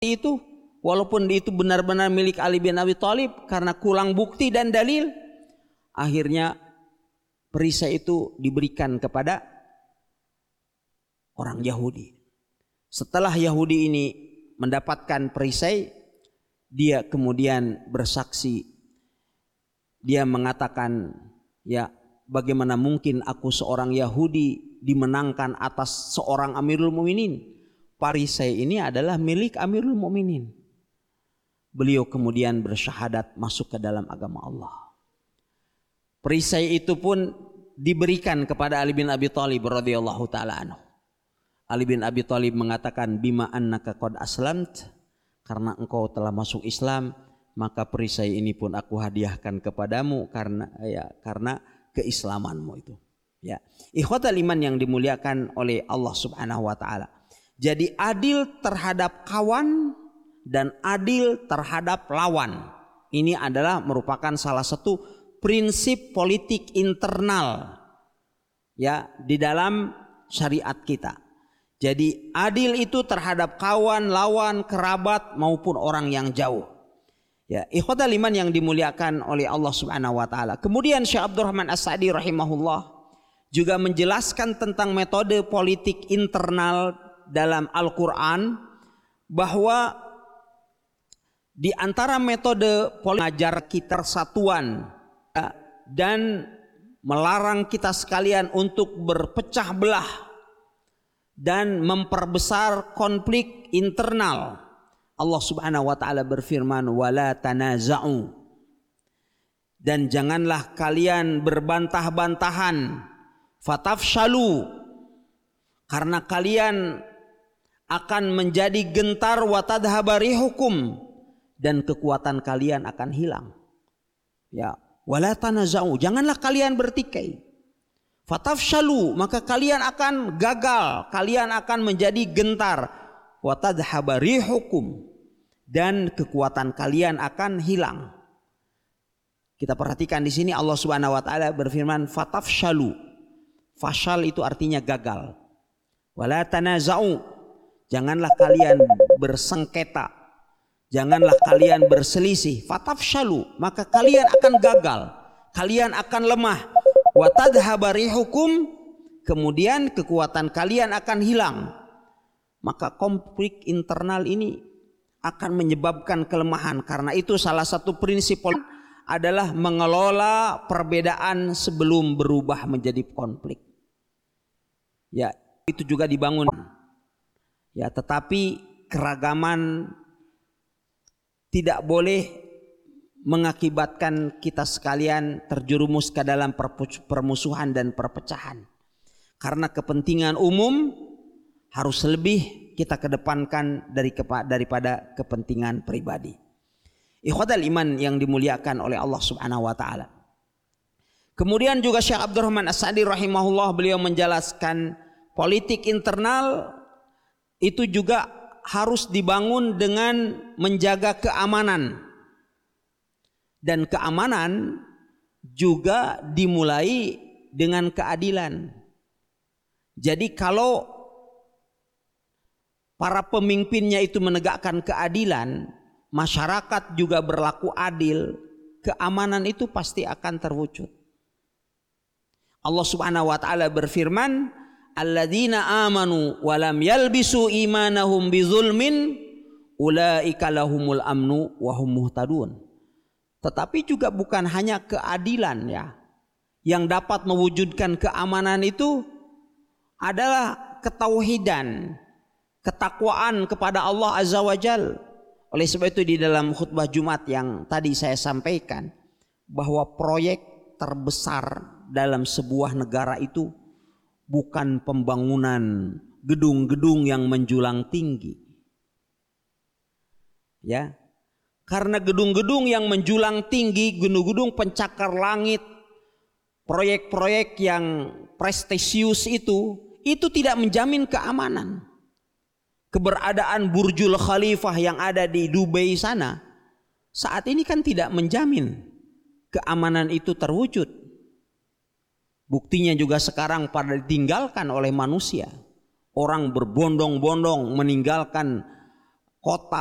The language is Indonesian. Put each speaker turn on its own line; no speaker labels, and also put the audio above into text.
itu, walaupun itu benar-benar milik Ali bin Abi Thalib, karena kurang bukti dan dalil, akhirnya perisai itu diberikan kepada orang Yahudi. Setelah Yahudi ini mendapatkan perisai, dia kemudian bersaksi. Dia mengatakan, ya bagaimana mungkin aku seorang Yahudi dimenangkan atas seorang Amirul Mukminin? Perisai ini adalah milik Amirul Mukminin. Beliau kemudian bersyahadat masuk ke dalam agama Allah. Perisai itu pun diberikan kepada Ali bin Abi Thalib radhiyallahu taala anhu. Ali bin Abi Thalib mengatakan, bima annaka qad aslamt, karena engkau telah masuk Islam, maka perisai ini pun aku hadiahkan kepadamu karena keislamanmu itu. Ya, ikhwatal iman yang dimuliakan oleh Allah Subhanahu wa taala. Jadi adil terhadap kawan dan adil terhadap lawan. Ini adalah merupakan salah satu prinsip politik internal ya di dalam syariat kita. Jadi adil itu terhadap kawan, lawan, kerabat maupun orang yang jauh. Ya, ikhwatal iman yang dimuliakan oleh Allah Subhanahu wa taala. Kemudian Syekh Abdurrahman As-Sa'di rahimahullah juga menjelaskan tentang metode politik internal dalam Al-Qur'an, bahwa di antara metode mengajar kita persatuan dan melarang kita sekalian untuk berpecah belah dan memperbesar konflik internal. Allah Subhanahu wa taala berfirman, wala tanaza'u, dan janganlah kalian berbantah-bantahan, fatafshalu, karena kalian akan menjadi gentar, wa tadhhaba rihukum, dan kekuatan kalian akan hilang. Ya, wala tanaza'u, janganlah kalian bertikai. Fatafshalu, maka kalian akan gagal, kalian akan menjadi gentar, wa tadhhaba rihukum, dan kekuatan kalian akan hilang. Kita perhatikan di sini Allah Subhanahu wa taala berfirman fatafshalu. Fashal itu artinya gagal. Wala tanaza'u, janganlah kalian bersengketa, janganlah kalian berselisih. Fatafshalu, maka kalian akan gagal, kalian akan lemah. Wa tadhhaba rihukum, kemudian kekuatan kalian akan hilang. Maka konflik internal ini akan menyebabkan kelemahan. Karena itu salah satu prinsip adalah mengelola perbedaan sebelum berubah menjadi konflik. Ya, itu juga dibangun. Ya, tetapi keragaman tidak boleh mengakibatkan kita sekalian terjerumus ke dalam permusuhan dan perpecahan. Karena kepentingan umum harus lebih kita kedepankan daripada kepentingan pribadi. Ikhwatal iman yang dimuliakan oleh Allah Subhanahu wa taala. Kemudian juga Syekh Abdurrahman As-Sa'di rahimahullah, beliau menjelaskan politik internal itu juga harus dibangun dengan menjaga keamanan. Dan keamanan juga dimulai dengan keadilan. Jadi kalau para pemimpinnya itu menegakkan keadilan, masyarakat juga berlaku adil, keamanan itu pasti akan terwujud. Allah Subhanahu wa taala berfirman, alladzina amanu wa lam yalbisu imanahum bizulmin ulaika lahumul amnu wa hum muhtadun. Tetapi juga bukan hanya keadilan ya. Yang dapat mewujudkan keamanan itu adalah ketauhidan, ketakwaan kepada Allah Azza wa Jal. Oleh sebab itu di dalam khutbah Jumat yang tadi saya sampaikan, bahwa proyek terbesar dalam sebuah negara itu bukan pembangunan gedung-gedung yang menjulang tinggi. Ya. Karena gedung-gedung yang menjulang tinggi, gedung-gedung pencakar langit, proyek-proyek yang prestisius itu tidak menjamin keamanan. Keberadaan Burjul Khalifah yang ada di Dubai sana saat ini kan tidak menjamin keamanan itu terwujud. Buktinya juga sekarang pada ditinggalkan oleh manusia. Orang berbondong-bondong meninggalkan kota